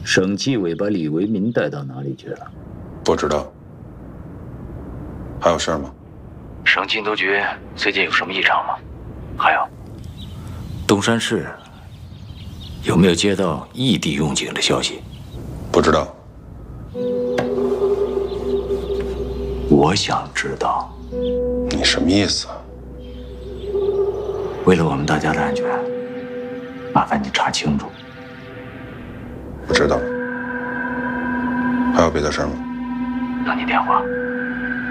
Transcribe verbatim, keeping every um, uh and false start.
省纪委把李为民带到哪里去了？ 不知道。还有事儿吗？ 省禁毒局最近有什么异常吗？还有，东山市有没有接到异地用警的消息？ 不知道。 我想知道。 你什么意思啊？ 为了我们大家的安全，麻烦你查清楚。 我知道了。还有别的事儿吗？ 等你电话。